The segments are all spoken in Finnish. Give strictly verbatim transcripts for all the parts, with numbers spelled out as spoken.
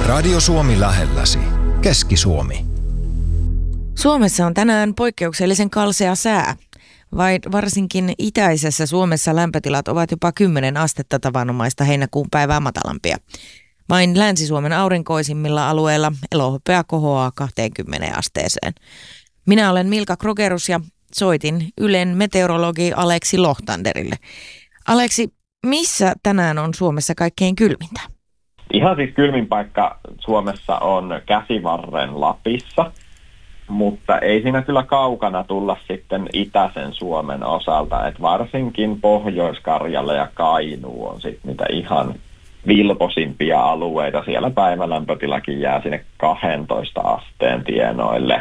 Radio Suomi lähelläsi. Keski-Suomi. Suomessa on tänään poikkeuksellisen kalsea sää. Vai varsinkin itäisessä Suomessa lämpötilat ovat jopa kymmenen astetta tavanomaista heinäkuun päivää matalampia. Vain Länsi-Suomen aurinkoisimmilla alueilla elohopea kohoaa kaksikymmentä asteeseen. Minä olen Milka Krogerus ja soitin Ylen meteorologi Aleksi Lohtanderille. Aleksi, missä tänään on Suomessa kaikkein kylmintä? Ihan siis kylmin paikka Suomessa on Käsivarren Lapissa, mutta ei siinä kyllä kaukana tulla sitten itäisen Suomen osalta, että varsinkin Pohjois-Karjala ja Kainuu on sitten niitä ihan vilposimpia alueita. Siellä päivälämpötilakin jää sinne kaksitoista asteen tienoille.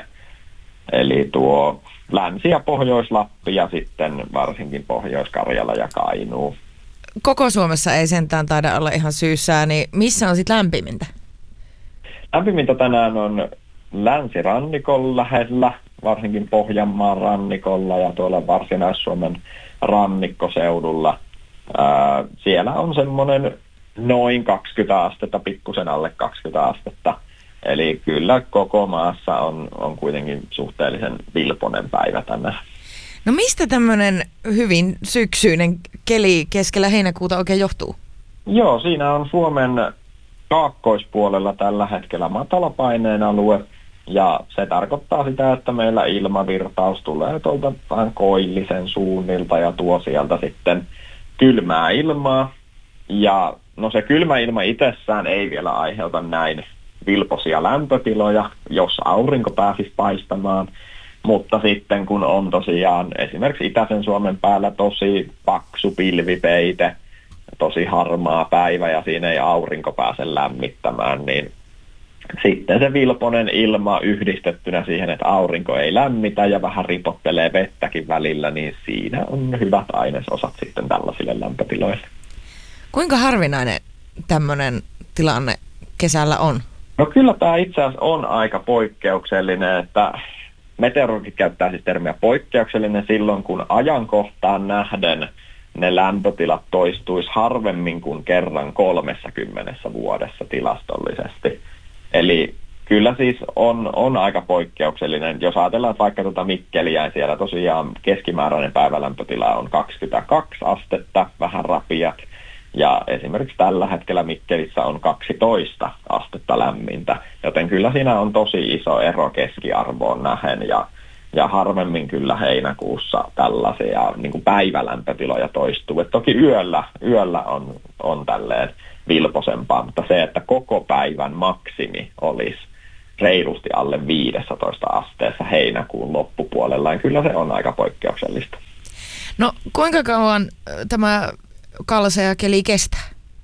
Eli tuo Länsi- ja Pohjois-Lappi ja sitten varsinkin Pohjois-Karjala ja Kainuu. Koko Suomessa ei sentään taida olla ihan syyssää, niin missä on sitten lämpimintä? Lämpimintä tänään on länsirannikon lähellä, varsinkin Pohjanmaan rannikolla ja tuolla Varsinais-Suomen rannikkoseudulla. Ää, siellä on semmoinen noin kaksikymmentä astetta, pikkusen alle kaksikymmentä astetta. Eli kyllä koko maassa on, on kuitenkin suhteellisen vilponen päivä tänään. No mistä tämmöinen hyvin syksyinen keli keskellä heinäkuuta oikein johtuu? Joo, siinä on Suomen kaakkoispuolella tällä hetkellä matalapaineen alue. Ja se tarkoittaa sitä, että meillä ilmavirtaus tulee tuolta vähän koillisen suunnilta ja tuo sieltä sitten kylmää ilmaa. Ja no se kylmä ilma itsessään ei vielä aiheuta näin vilpoisia lämpötiloja, jos aurinko pääsisi paistamaan. Mutta sitten kun on tosiaan esimerkiksi itäisen Suomen päällä tosi paksu pilvipeite, tosi harmaa päivä ja siinä ei aurinko pääse lämmittämään, niin sitten se vilponen ilma yhdistettynä siihen, että aurinko ei lämmitä ja vähän ripottelee vettäkin välillä, niin siinä on hyvät ainesosat sitten tällaisille lämpötiloille. Kuinka harvinainen tämmöinen tilanne kesällä on? No kyllä tämä itse asiassa on aika poikkeuksellinen, että meteorologit käyttää siis termiä poikkeuksellinen silloin, kun ajankohtaan nähden ne lämpötilat toistuisi harvemmin kuin kerran kolmessakymmenessä vuodessa tilastollisesti. Eli kyllä siis on, on aika poikkeuksellinen. Jos ajatellaan vaikka tuota Mikkeliä, niin siellä tosiaan keskimääräinen päivälämpötila on kaksikymmentäkaksi astetta, vähän rapiat. Ja esimerkiksi tällä hetkellä Mikkelissä on kaksitoista astetta lämmintä, joten kyllä siinä on tosi iso ero keskiarvoon nähen ja, ja harvemmin kyllä heinäkuussa tällaisia niin kuin päivälämpötiloja toistuu. Et toki yöllä, yöllä on, on tälleen vilposempaa, mutta se, että koko päivän maksimi olisi reilusti alle viisitoista asteessa heinäkuun loppupuolella, niin kyllä se on aika poikkeuksellista. No kuinka kauan tämä kalsea keli kestää?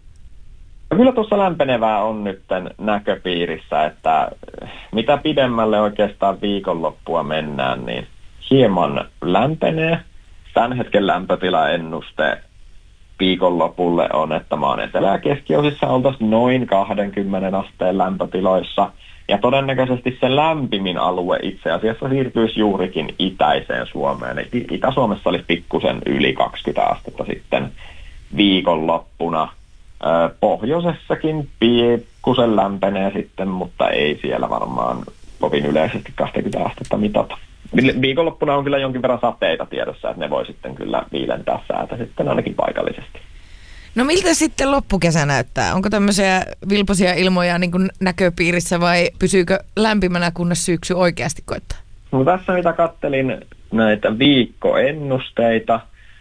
No, kyllä tuossa lämpenevää on nyt näköpiirissä, että mitä pidemmälle oikeastaan viikonloppua mennään, niin hieman lämpenee. Tämän hetken lämpötilaennuste viikonlopulle on, että maan etelä- ja keskiosissa oltaisiin noin kaksikymmentä asteen lämpötiloissa. Ja todennäköisesti se lämpimin alue itse asiassa siirtyisi juurikin itäiseen Suomeen. Itä-Suomessa olisi pikkusen yli kaksikymmentä astetta sitten viikonloppuna. Pohjoisessakin pikkusen lämpenee sitten, mutta ei siellä varmaan kovin yleisesti kaksikymmentä astetta mitata. Viikonloppuna on kyllä jonkin verran sateita tiedossa, että ne voi sitten kyllä viilentää säätä sitten ainakin paikallisesti. No miltä sitten loppukesä näyttää? Onko tämmöisiä vilpoisia ilmoja niin kuin näköpiirissä vai pysyykö lämpimänä, kunnes syksy oikeasti koittaa? No tässä mitä kattelin näitä viikkoennusteita,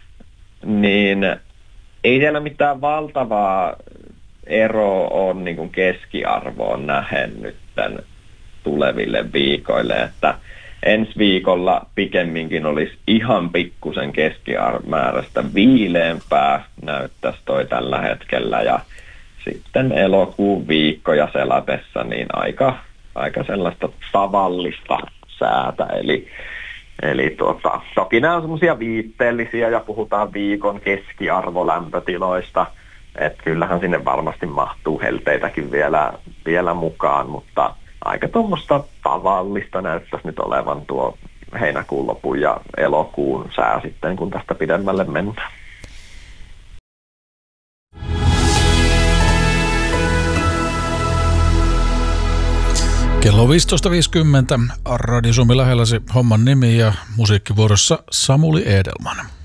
niin ei siellä mitään valtavaa eroa ole niin kuin keskiarvoon nähen nyt tuleville viikoille, että ensi viikolla pikemminkin olisi ihan pikkusen keskimääräistä viileämpää näyttäisi toi tällä hetkellä ja sitten elokuun viikkoja selatessa niin aika, aika sellaista tavallista säätä, eli Eli tuota, toki nämä on semmoisia viitteellisiä ja puhutaan viikon keskiarvolämpötiloista, että kyllähän sinne varmasti mahtuu helteitäkin vielä, vielä mukaan, mutta aika tuommoista tavallista näyttäisi nyt olevan tuo heinäkuun lopun ja elokuun sää sitten, kun tästä pidemmälle mennään. Kello viisitoista viisikymmentä, Radio Suomi lähelläsi homman nimi ja musiikkivuorossa Samuli Edelman.